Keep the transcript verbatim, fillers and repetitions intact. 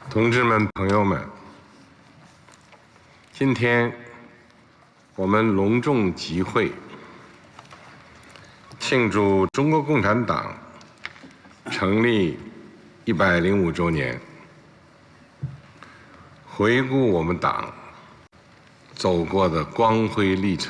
同志们、朋友们，今天我们隆重集会，庆祝中国共产党成立一百零五周年，回顾我们党走过的光辉历程。